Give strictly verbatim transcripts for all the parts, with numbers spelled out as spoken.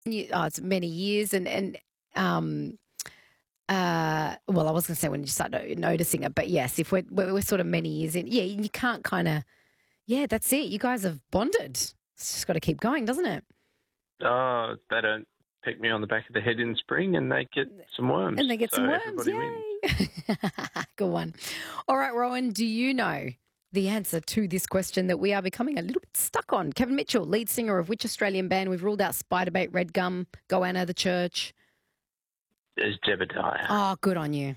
You, oh, it's many years, and and um, uh, well, I was going to say when you start no- noticing it, but yes, if we're we're, we're sort of many years in, yeah, you can't kind of, yeah, that's it. You guys have bonded. It's just got to keep going, doesn't it? Oh, they don't peck me on the back of the head in spring, and they get some worms. And they get so some worms. everybody wins. Yay! Good one. All right, Rowan, do you know the answer to this question that we are becoming a little bit stuck on? Kevin Mitchell, lead singer of which Australian band? We've ruled out Spiderbait, Red Gum, Goanna, The Church. There's Jebediah. Oh, good on you.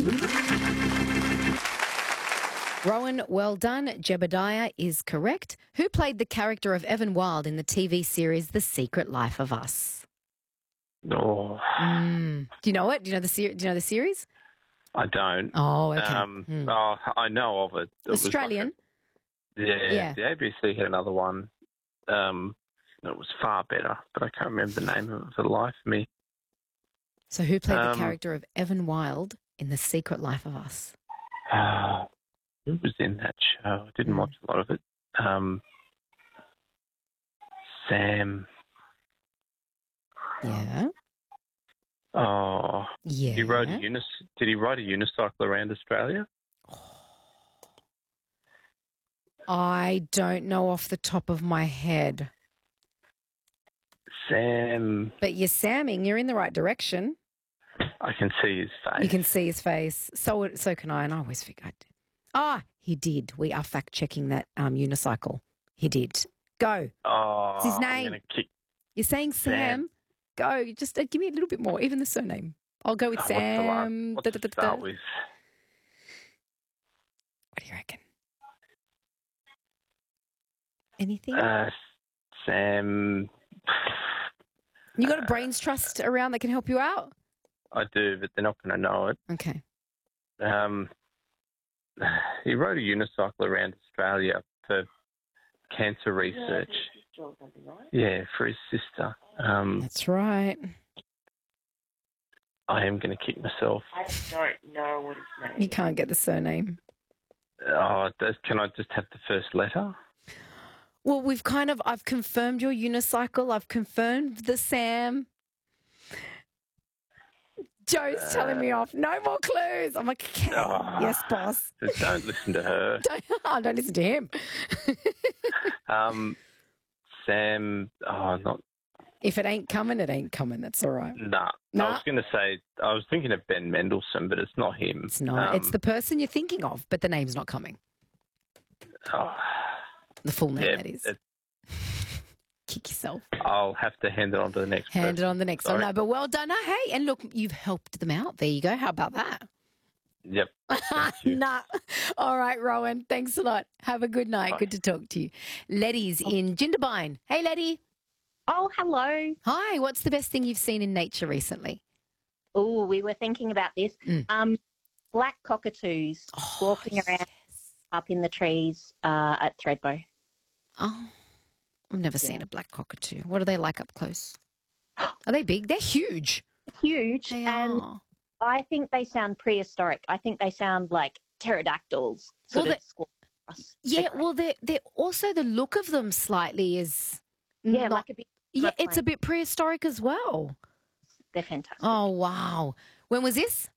Rowan, well done. Jebediah is correct. Who played the character of Evan Wild in the T V series The Secret Life of Us? Oh, Mm. Do you know it? Do you know the ser- Do you know the series? I don't. Oh, okay. Um, Mm. Oh, I know of it. It was like Australian. a- yeah, Yeah. the A B C had another one. Um, it was far better, but I can't remember the name of it for the life of me. So who played the Um, character of Evan Wild in The Secret Life of Us? Uh, who was in that show? I didn't Mm. watch a lot of it. Um, Sam. Yeah. Oh, Yeah. he rode a unis. Did he ride a unicycle around Australia? I don't know off the top of my head. Sam. But you're Samming. You're in the right direction. I can see his face. You can see his face. So so can I. And I always forget. Ah, he did. We are fact checking that um, unicycle. He did. Go. Oh, It's his I'm name. gonna kick. You're saying Sam. Sam. Go. Just uh, give me a little bit more. Even the surname. I'll go with Oh, what's the last- Sam. What's Da, da, to da, da, start da. with? What do you reckon? Anything? Uh, Sam. You got a brains trust around that can help you out? I do, but they're not going to know it. Okay. Um, he rode a unicycle around Australia for cancer research. Yeah, for his sister. Um, That's right. I am going to kick myself. I don't know what his name You can't get the surname. Oh, does, can I just have the first letter? Well, we've kind of, I've confirmed your unicycle. I've confirmed the Sam. Joe's telling me off. No more clues. I'm like, okay. Oh. Yes, boss. Just don't listen to her. Don't, oh, don't listen to him. Um, Sam, oh, not, If it ain't coming, it ain't coming. That's all right. nah. Nah. I was going to say, I was thinking of Ben Mendelsohn, but it's not him. It's not. Um, it's the person you're thinking of, but the name's not coming. oh, The full name, yeah, that is. it- Kick yourself. I'll have to hand it on to the next Hand person. it on the next Sorry. one. No, but well done. No, hey, and look, you've helped them out. There you go. How about that? Yep. Thank you. Nah. All right, Rowan. Thanks a lot. Have a good night. Bye. Good to talk to you. Letty's in Jindabyne. Hey, Letty. Oh, hello. Hi. What's the best thing you've seen in nature recently? Oh, we were thinking about this. Mm. Um, black cockatoos Oh, walking around yes. up in the trees uh, at Threadbow. Oh, I've never Yeah. seen a black cockatoo. What are they like up close? Are they big? They're huge. Huge, They and are. I think they sound prehistoric. I think they sound like pterodactyls. Sort Well, of squawk us. Yeah, They're- well, they're, they're also the look of them slightly is. yeah, not- like a bit. yeah, it's a reptile. bit prehistoric as well. They're fantastic. Oh, wow. When was this?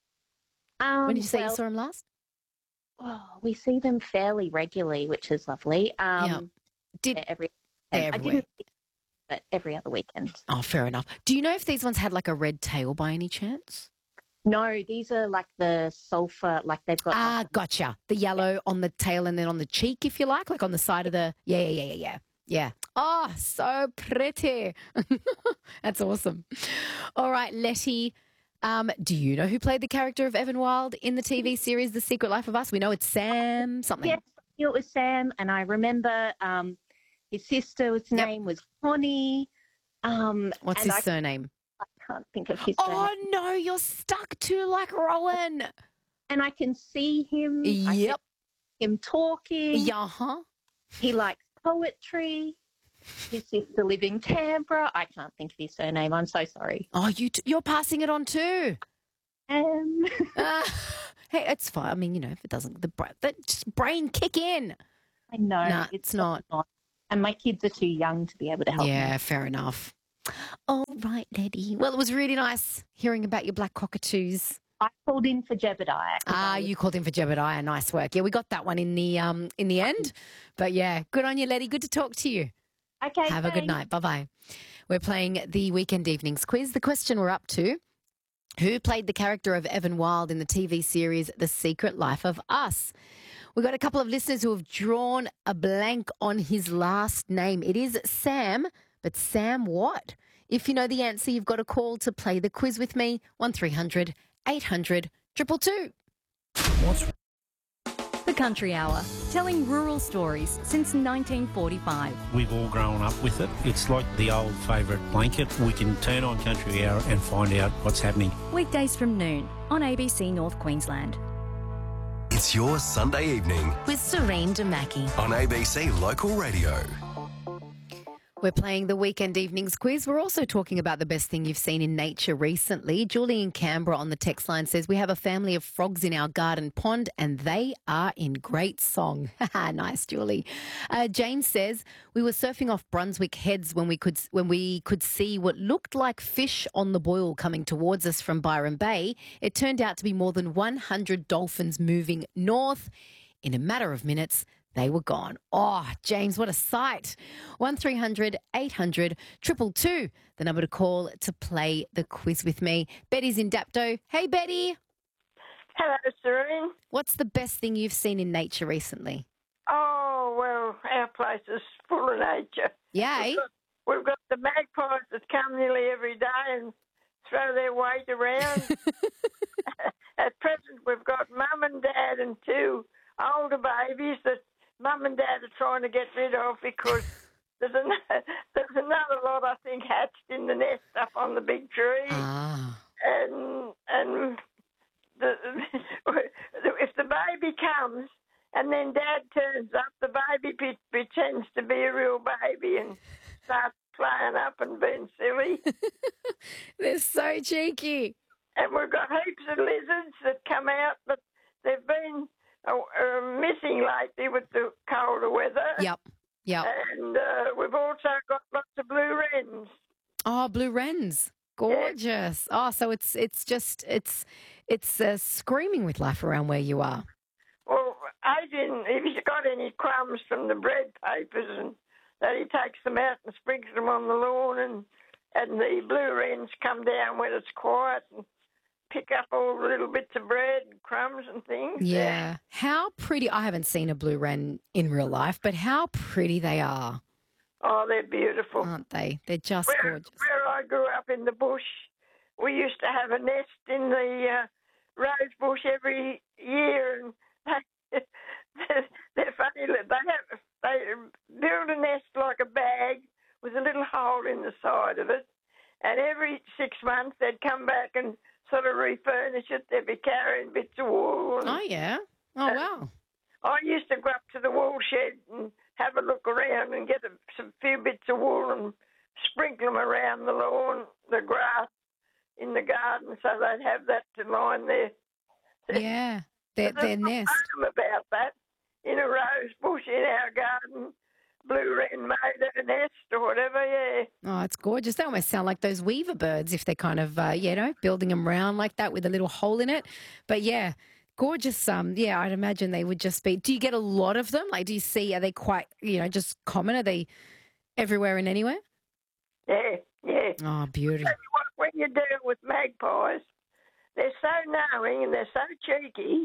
um, When did you say well, you saw them last? oh, we see them fairly regularly, which is lovely. Um, Yeah. Did they're every. They're I everywhere. didn't, see them, but every other weekend. Oh, fair enough. Do you know if these ones had like a red tail by any chance? No, these are like the sulfur. Like they've got. Ah, gotcha. The yellow on the tail and then on the cheek, if you like, like on the side of the. Yeah, yeah, yeah, yeah, yeah. Yeah. Oh, so pretty. That's awesome. All right, Letty. Um, do you know who played the character of Evan Wild in the T V series The Secret Life of Us? We know it's Sam something. Yes, it was Sam, and I remember um, his sister's Yep. name was Connie. Um, What's and his I, surname? I can't think of his Oh, surname. no, you're stuck too like Rowan. And I can see him. I Yep. see him talking. Yeah, huh? He likes poetry. His sister live in Canberra. I can't think of his surname. I'm so sorry. Oh, you t- you're passing it on too. Um, Uh, hey, it's fine. I mean, you know, if it doesn't, the bra- that just brain kick in. I know. Nah, it's not. And my kids are too young to be able to help me. Yeah, fair enough. All right, Letty. Well, it was really nice hearing about your black cockatoos. I called in for Jebediah. Ah, you called in for Jebediah. Nice work. Yeah, we got that one in the um in the end. But yeah, good on you, Letty. Good to talk to you. Okay, Have a good thanks. night. Bye-bye. We're playing the Weekend Evenings quiz. The question we're up to: who played the character of Evan Wild in the T V series The Secret Life of Us? We've got a couple of listeners who have drawn a blank on his last name. It is Sam, but Sam what? If you know the answer, you've got a call to play the quiz with me. one three hundred eight hundred two two two. What's The Country Hour, telling rural stories since nineteen forty-five. We've all grown up with it. It's like the old favourite blanket. We can turn on Country Hour and find out what's happening. Weekdays from noon on A B C North Queensland. It's your Sunday evening with Serene Demaki on A B C Local Radio. We're playing the Weekend Evenings quiz. We're also talking about the best thing you've seen in nature recently. Julie in Canberra on the text line says, we have a family of frogs in our garden pond and they are in great song. Nice, Julie. Uh, James says, we were surfing off Brunswick Heads when we could when we could see what looked like fish on the boil coming towards us from Byron Bay. It turned out to be more than one hundred dolphins moving north. In a matter of minutes, they were gone. Oh, James, what a sight. one three hundred eight hundred two two two, the number to call to play the quiz with me. Betty's in Dapto. Hey, Betty. Hello, Serene. What's the best thing you've seen in nature recently? Oh, well, our place is full of nature. Yay. We've got, we've got the magpies that come nearly every day and throw their weight around. At present, we've got mum and dad and two older babies that Mum and Dad are trying to get rid of because there's, an, there's another lot, I think, hatched in the nest up on the big tree. Ah. And and the, if the baby comes and then Dad turns up, the baby pre- pretends to be a real baby and starts playing up and being silly. They're so cheeky. And we've got heaps of lizards that come out, but they've been Uh, uh, missing lately with the colder weather. Yep, yep. And uh, we've also got lots of blue wrens. Oh, blue wrens. Gorgeous. Yeah. Oh, so it's it's just, it's it's uh, screaming with life around where you are. Well, Adrian, if he's got any crumbs from the bread papers, and that he takes them out and sprinkles them on the lawn, and, and the blue wrens come down when it's quiet and pick up all the little bits of bread and crumbs and things. Yeah. How pretty. I haven't seen a blue wren in real life, but how pretty they are. Oh, they're beautiful. Aren't they? They're just where, gorgeous. Where I grew up in the bush, we used to have a nest in the uh, rose bush every year, and they, they're, they're funny. They have they build a nest like a bag with a little hole in the side of it, and every six months they'd come back and sort of refurnish it. They'd be carrying bits of wool. And, oh, yeah. Oh, uh, wow. I used to go up to the wool shed and have a look around and get a, some few bits of wool and sprinkle them around the lawn, the grass in the garden, so they'd have that to line their... Yeah, their, their nest. There's about that. In a rose bush in our garden, blue wren made a nest or whatever, yeah. Oh, it's gorgeous. They almost sound like those weaver birds if they're kind of, uh, you know, building them round like that with a little hole in it. But, yeah, gorgeous. Um, yeah, I'd imagine they would just be. Do you get a lot of them? Like, do you see, are they quite, you know, just common? Are they everywhere and anywhere? Yeah, yeah. Oh, beauty. When you deal with magpies, they're so knowing and they're so cheeky.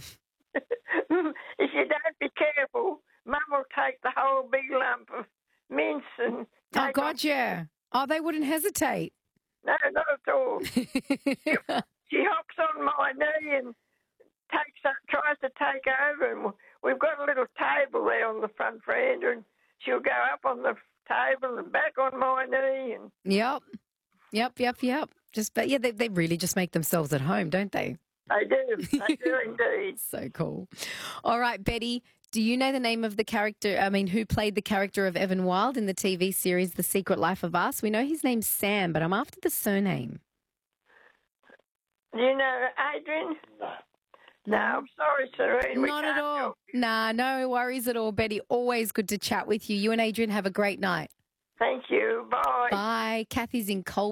If you don't be careful, Mum will take the whole big lump of mince and... Oh, God, off. Yeah. Oh, they wouldn't hesitate. No, not at all. she, she hops on my knee and takes up, tries to take over, and we've got a little table there on the front veranda, and she'll go up on the table and back on my knee. And Yep. Yep, yep, yep. Just, but yeah, they, they really just make themselves at home, don't they? They do. They do indeed. So cool. All right, Betty, do you know the name of the character, I mean, who played the character of Evan Wild in the T V series The Secret Life of Us? We know his name's Sam, but I'm after the surname. Do you know Adrian? No. No, I'm sorry, Serene. We Not at can't all. help you. Nah, no worries at all, Betty. Always good to chat with you. You and Adrian have a great night. Thank you. Goodbye. Bye. Kathy's in Colby.